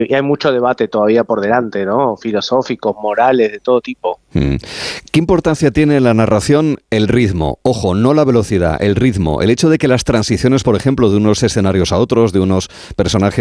Y hay mucho debate todavía por delante, ¿no? Filosóficos, morales, de todo tipo. ¿Qué importancia tiene en la narración el ritmo? Ojo, no la velocidad, el ritmo. El hecho de que las transiciones, por ejemplo, de unos escenarios a otros, de unos personajes